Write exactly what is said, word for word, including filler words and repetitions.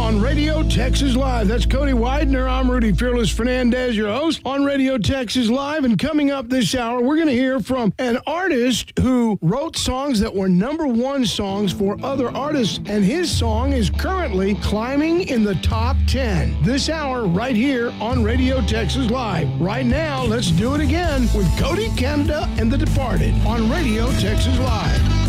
on Radio Texas Live. That's Cody Widener. I'm Rudy Fearless Fernandez, your host on Radio Texas Live. And coming up this hour, we're going to hear from an artist who wrote songs that were number one songs for other artists. And his song is currently climbing in the top ten. This hour right here on Radio Texas Live. Right now, let's do it again with Cody Canada and The Departed on Radio Texas Live.